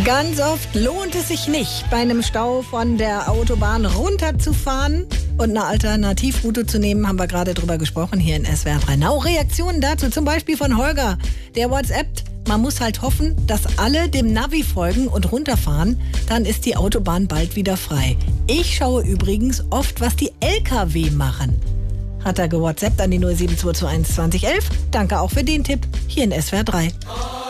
Ganz oft lohnt es sich nicht, bei einem Stau von der Autobahn runterzufahren und eine Alternativroute zu nehmen, haben wir gerade drüber gesprochen hier in SWR 3 Now. Reaktionen dazu zum Beispiel von Holger, der WhatsAppt. Man muss halt hoffen, dass alle dem Navi folgen und runterfahren, dann ist die Autobahn bald wieder frei. Ich schaue übrigens oft, was die LKW machen. Hat er gewhatsappt an die 07221 2011. Danke auch für den Tipp hier in SWR 3.